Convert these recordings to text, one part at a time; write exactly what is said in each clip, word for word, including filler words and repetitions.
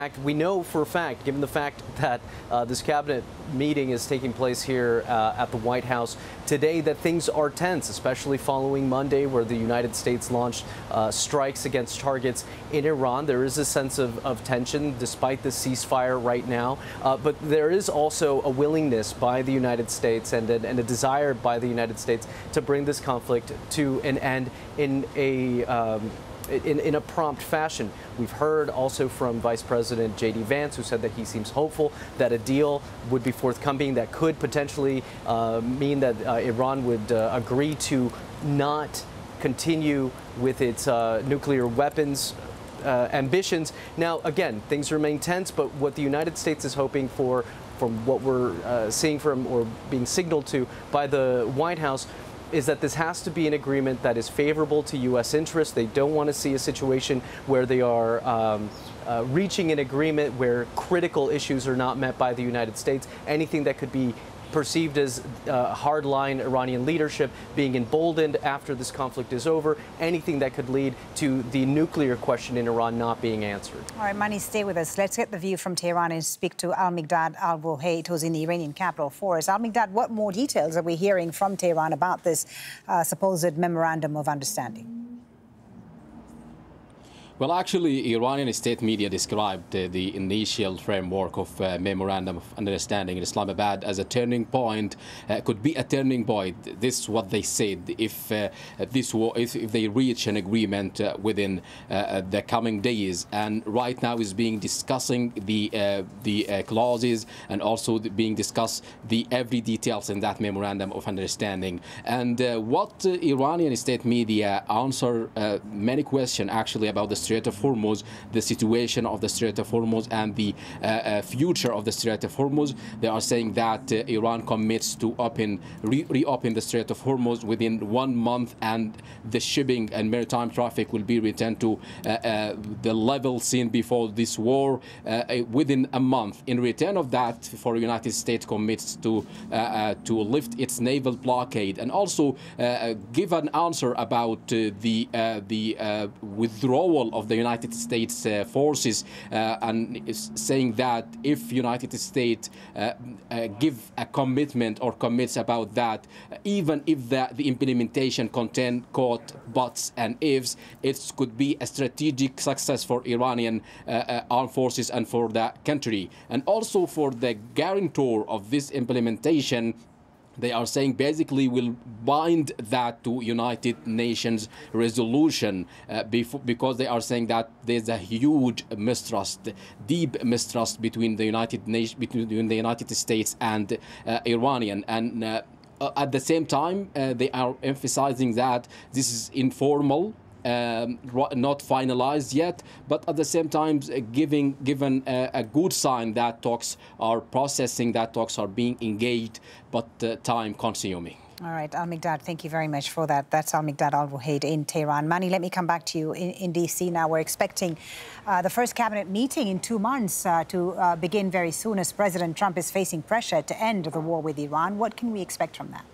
We know for a fact, given the fact that uh, this cabinet meeting is taking place here uh, at the White House today, that things are tense, especially following Monday, where the United States launched uh, strikes against targets in Iran. There is a sense of, of tension despite the ceasefire right now, uh, but there is also a willingness by the United States and a, and a desire by the United States to bring this conflict to an end in a um, In, in a prompt fashion. We've heard also from Vice President J D Vance, who said that he seems hopeful that a deal would be forthcoming that could potentially uh, mean that uh, Iran would uh, agree to not continue with its uh, nuclear weapons uh, ambitions. Now, again, things remain tense, but what the United States is hoping for, from what we're uh, seeing from or being signaled to by the White House, is that this has to be an agreement that is favorable to U S interests. They don't want to see a situation where they are um, uh, reaching an agreement where critical issues are not met by the United States. Anything that could be perceived as uh, hardline Iranian leadership being emboldened after this conflict is over, anything that could lead to the nuclear question in Iran not being answered. All right, Mani, stay with us. Let's get the view from Tehran and speak to Al-Mikdad Al-Buhaid, who's in the Iranian capital for us. Al-Mikdad, what more details are we hearing from Tehran about this uh, supposed memorandum of understanding? Well, actually, Iranian state media described uh, the initial framework of uh, Memorandum of Understanding in Islamabad as a turning point. Uh, could be a turning point. This is what they said. If uh, this war, if, if they reach an agreement uh, within uh, the coming days, and right now is being discussing the uh, the uh, clauses and also the, being discussed the every details in that Memorandum of Understanding. And uh, what uh, Iranian state media answer uh, many questions actually about the Strait of Hormuz, the situation of the Strait of Hormuz and the uh, uh, future of the Strait of Hormuz. They are saying that uh, Iran commits to open, re reopen the Strait of Hormuz within one month, and the shipping and maritime traffic will be returned to uh, uh, the level seen before this war uh, within a month. In return of that, for United States commits to uh, uh, to lift its naval blockade and also uh, give an answer about uh, the uh, the uh, withdrawal of of the United States uh, forces, uh, and is saying that if United States uh, uh, give a commitment or commits about that, uh, even if the, the implementation contain quote buts and ifs, it could be a strategic success for Iranian uh, uh, armed forces and for the country, and also for the guarantor of this implementation. They are saying basically will bind that to United Nations resolution uh, because they are saying that there's a huge mistrust, deep mistrust between the United Nations, between the United States and uh, Iranian. And uh, at the same time, uh, they are emphasizing that this is informal. Um, not finalized yet, but at the same time uh, giving given a, a good sign that talks are processing, that talks are being engaged, but uh, time consuming. All right, Al-Mikdad, thank you very much for that. That's Al-Mikdad Al-Buhaid in Tehran. Mani, let me come back to you in, in D C now. We're expecting uh, the first cabinet meeting in two months uh, to uh, begin very soon, as President Trump is facing pressure to end the war with Iran. What can we expect from that?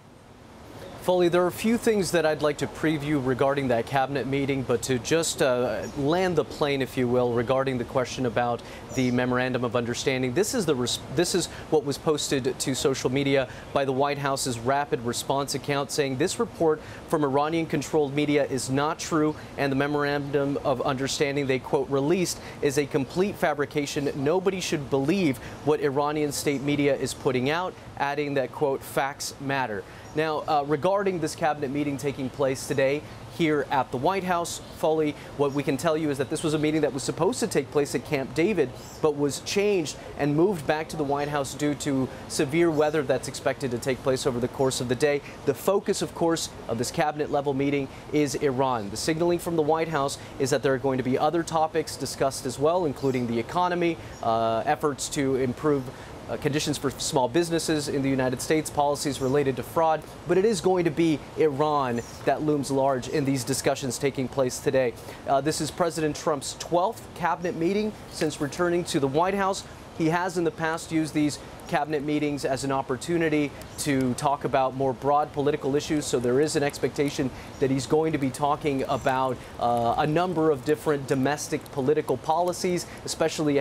Foley, there are a few things that I'd like to preview regarding that cabinet meeting, but to just uh, land the plane, if you will, regarding the question about the memorandum of understanding. This is the this is what was posted to social media by the White House's rapid response account, saying this report from Iranian-controlled media is not true, and the memorandum of understanding they quote released is a complete fabrication. Nobody should believe what Iranian state media is putting out, adding that quote facts matter. Now, uh, regarding this cabinet meeting taking place today here at the White House, Foley, what we can tell you is that this was a meeting that was supposed to take place at Camp David, but was changed and moved back to the White House due to severe weather that's expected to take place over the course of the day. The focus, of course, of this cabinet-level meeting is Iran. The signaling from the White House is that there are going to be other topics discussed as well, including the economy, uh, efforts to improve Uh, conditions for small businesses in the United States, policies related to fraud, but it is going to be Iran that looms large in these discussions taking place today. Uh, this is President Trump's twelfth cabinet meeting since returning to the White House. He has in the past used these cabinet meetings as an opportunity to talk about more broad political issues. So there is an expectation that he's going to be talking about uh, a number of different domestic political policies, especially